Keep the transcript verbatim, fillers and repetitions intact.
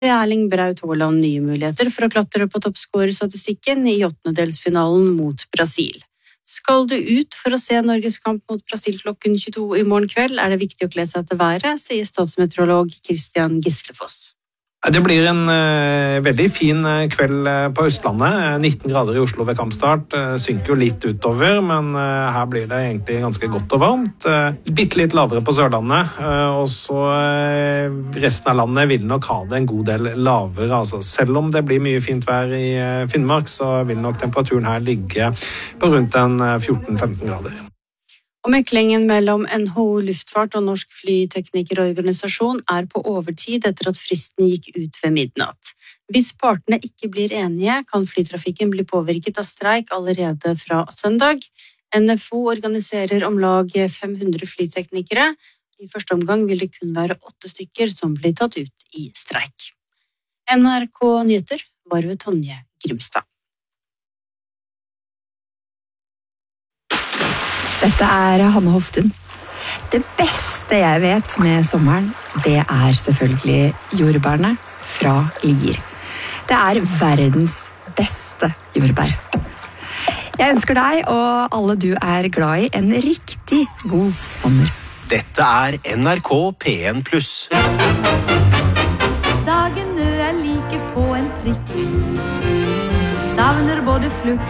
Erling Braut Haaland nye muligheter for å klatre på toppscorerstatistikken i åttendedelsfinalen mot Brasil. Skal du ut for å se Norges kamp mot Brasil klokken tjueto i morgen kveld, er det viktig å kle seg til været, sier statsmeteorolog Christian Gislefoss. Det blir en uh, veldig fin uh, kveld uh, på Østlandet. Uh, nitten grader i Oslo ved kampstart. Uh, synker jo litt utover, men uh, her blir det egentlig ganske godt og varmt. Uh, bitte litt lavere på Sørlandet, uh, og så uh, resten av landet vil nok ha det en god del lavere. Altså, selv om det blir mye fint vær i uh, Finnmark, så vil nok temperaturen her ligge på rundt en uh, fjorten til femten grader. Og meklingen mellom N H O Luftfart og Norsk Flyteknikerorganisasjon er på overtid etter at fristen gikk ut ved midnatt. Hvis partene ikke blir enige, kan flytrafikken bli påvirket av streik allerede fra søndag. N F O organiserer om lag fem hundre flyteknikere. I første omgang vil det kun være åtte stykker som blir tatt ut i streik. N R K Nyheter var ved Tonje Grimstad. Dette er Hanne Hoftun. Det beste jeg vet med sommeren, det er selvfølgelig jordbærene fra Lier. Det er verdens beste jordbær. Jeg ønsker deg og alle du er glad i en riktig god sommer. Dette er N R K P en pluss. Dagen nu er like på en prikk. Savner både flukt